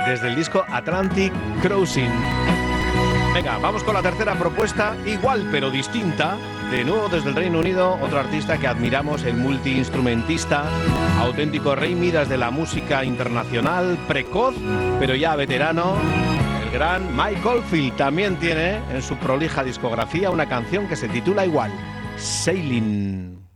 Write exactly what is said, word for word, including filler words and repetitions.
desde el disco Atlantic Crossing. Venga, vamos con la tercera propuesta, igual pero distinta. De nuevo desde el Reino Unido, otro artista que admiramos, el multiinstrumentista, auténtico rey Midas de la música internacional, precoz, pero ya veterano. El gran Mike Oldfield también tiene en su prolija discografía una canción que se titula igual, Sailing.